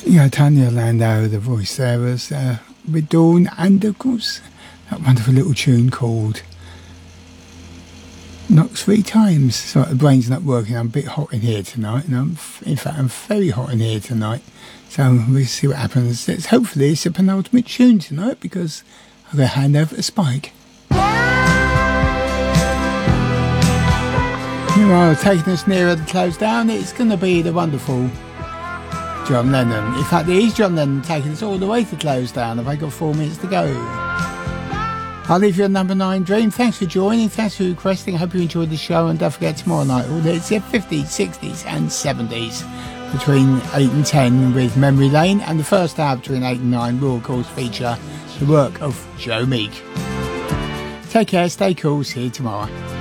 Yeah, Tanya Landau, the voice there, was with Dawn, and of course that wonderful little tune called Knocks Three Times. So the brain's not working. I'm a bit hot in here tonight, and in fact I'm very hot in here tonight. So we'll see what happens. Hopefully it's a penultimate tune tonight, because I'm going to hand over to Spike. Meanwhile, taking us nearer the close down, it's going to be the wonderful John Lennon. In fact, it is John Lennon taking us all the way to close down. I've only got 4 minutes to go. I'll leave you at number 9, Dream. Thanks for joining. Thanks for requesting. I hope you enjoyed the show. And don't forget, tomorrow night, it's the 50s, 60s and 70s between 8 and 10 with Memory Lane. And the first hour between 8 and 9 will, of course, feature the work of Joe Meek. Take care. Stay cool. See you tomorrow.